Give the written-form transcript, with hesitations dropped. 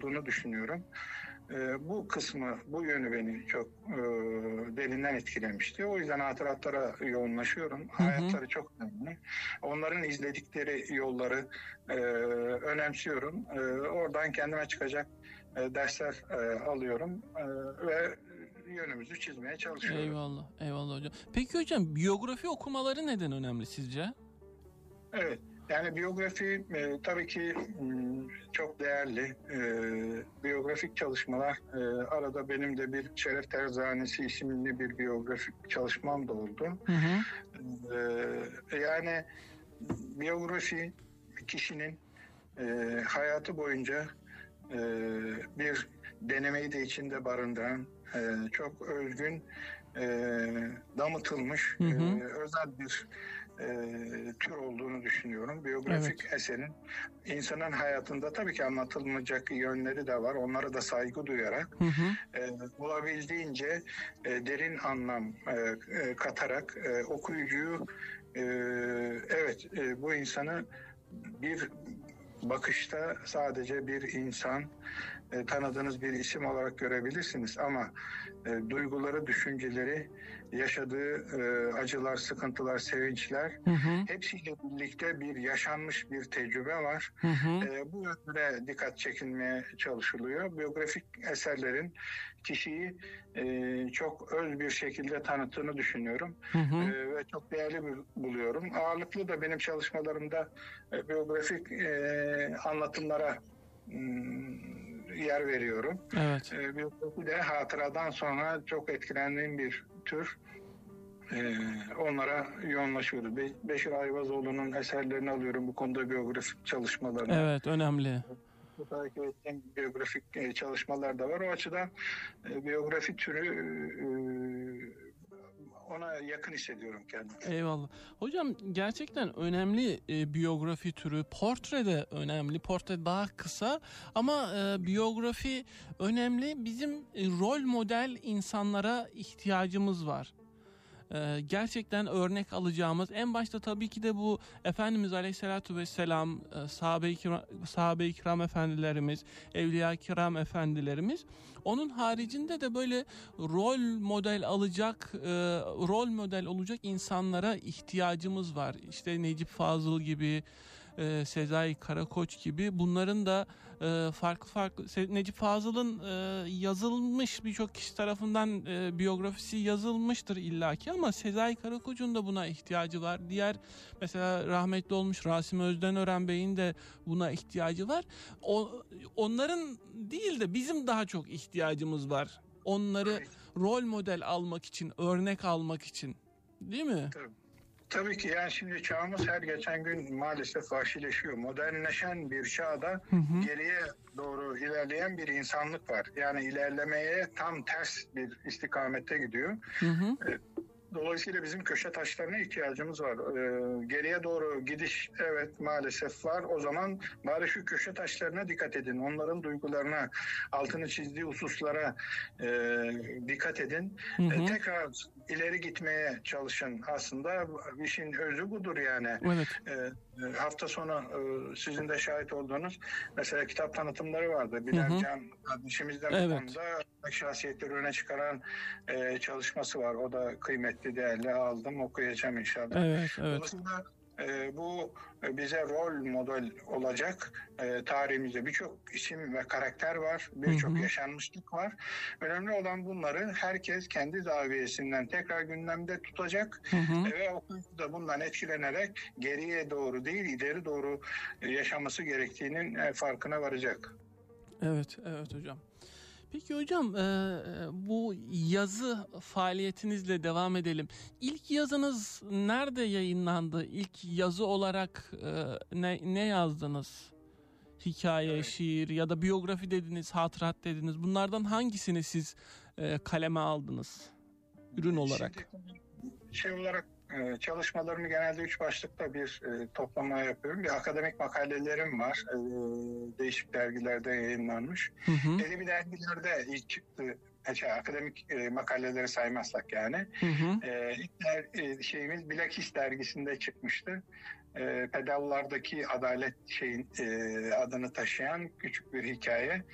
olduğunu düşünüyorum. Bu kısmı, bu yönü beni çok derinden etkilemişti. O yüzden hatıratlara yoğunlaşıyorum. Hayatları çok önemli. Onların izledikleri yolları önemsiyorum. Oradan kendime çıkacak dersler alıyorum ve yönümüzü çizmeye çalışıyorum. Eyvallah, eyvallah hocam. Peki hocam, biyografi okumaları neden önemli sizce? Evet, yani biyografi tabii ki çok değerli. Biyografik çalışmalar, arada benim de bir Şeref Terzanesi isimli bir biyografik çalışmam da oldu. Yani biyografi kişinin hayatı boyunca bir denemeyi de içinde barındıran, çok özgün, damıtılmış özel bir tür olduğunu düşünüyorum. Biyografik eserin insanın hayatında tabii ki anlatılmayacak yönleri de var. Onlara da saygı duyarak olabildiğince derin anlam katarak okuyucuyu bu insanı bir bakışta sadece bir insan, tanıdığınız bir isim olarak görebilirsiniz ama duyguları, düşünceleri, yaşadığı acılar, sıkıntılar, sevinçler hepsiyle birlikte bir yaşanmış bir tecrübe var. Bu yönde dikkat çekilmeye çalışılıyor. Biyografik eserlerin kişiyi çok öz bir şekilde tanıttığını düşünüyorum ve çok değerli buluyorum. Ağırlıklı da benim çalışmalarımda biyografik anlatımlara yer veriyorum. Evet. Biyografi de hatıradan sonra çok etkilendiğim bir tür. Onlara yoğunlaşıyoruz. Beşir Ayvazoğlu'nun eserlerini alıyorum bu konuda, biyografik çalışmalarını. Evet, önemli. Takip ettiğim biyografik çalışmalar da var. O açıdan biyografi türü ona yakın hissediyorum kendimi. Eyvallah. Hocam gerçekten önemli biyografi türü. Portre de önemli. Portre daha kısa ama biyografi önemli. Bizim rol model insanlara ihtiyacımız var. Gerçekten örnek alacağımız, en başta tabii ki de bu Efendimiz Aleyhisselatü Vesselam, sahabe-i kiram efendilerimiz, evliya kiram efendilerimiz. Onun haricinde de böyle rol model olacak insanlara ihtiyacımız var. İşte Necip Fazıl gibi, Sezai Karakoç gibi, bunların da farklı Necip Fazıl'ın yazılmış, birçok kişi tarafından biyografisi yazılmıştır illaki ama Sezai Karakoç'un da buna ihtiyacı var. Diğer mesela rahmetli olmuş Rasim Özdenören Bey'in de buna ihtiyacı var. Onların değil de bizim daha çok ihtiyacımız var. Onları rol model almak için, örnek almak için. Değil mi? Tabii ki, yani şimdi çağımız her geçen gün maalesef vahşileşiyor. Modernleşen bir çağda geriye doğru ilerleyen bir insanlık var. Yani ilerlemeye tam ters bir istikamette gidiyor. Dolayısıyla bizim köşe taşlarına ihtiyacımız var. Geriye doğru gidiş evet maalesef var. O zaman bari şu köşe taşlarına dikkat edin. Onların duygularına, altını çizdiği hususlara dikkat edin. Tekrar ileri gitmeye çalışın. Aslında işin özü budur yani. Evet. Hafta sonu sizin de şahit olduğunuz mesela kitap tanıtımları vardı. Bilal Can kardeşimizden bu konuda şahsiyetleri öne çıkaran çalışması var. O da kıymetli, değerli, aldım, okuyacağım inşallah. Evet. Dolayısıyla bu bize rol model olacak. Tarihimizde birçok isim ve karakter var. Birçok yaşanmışlık var. Önemli olan bunları herkes kendi zaviyesinden tekrar gündemde tutacak ve okuyucu da bundan etkilenerek geriye doğru değil, ileri doğru yaşaması gerektiğinin farkına varacak. Evet hocam. Peki hocam, bu yazı faaliyetinizle devam edelim. İlk yazınız nerede yayınlandı? İlk yazı olarak ne yazdınız? Hikaye, şiir ya da biyografi dediniz, hatırat dediniz. Bunlardan hangisini siz kaleme aldınız ürün olarak? Şimdi olarak çalışmalarımı genelde 3 başlıkta bir toplama yapıyorum. Bir akademik makalelerim var. Değişik dergilerde yayınlanmış. Edebi dergilerde ilk çıktı. Akademik makaleleri saymazsak yani. İlk şeyimiz Bilakis dergisinde çıkmıştı. Pedallardaki adalet adını taşıyan küçük bir hikaye.